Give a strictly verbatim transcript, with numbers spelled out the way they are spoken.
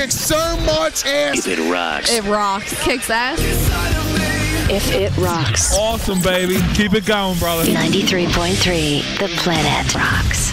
kicks so much ass. If it rocks. It rocks. Kicks ass. If it rocks. Awesome, baby. Keep it going, brother. ninety-three point three, The Planet Rocks.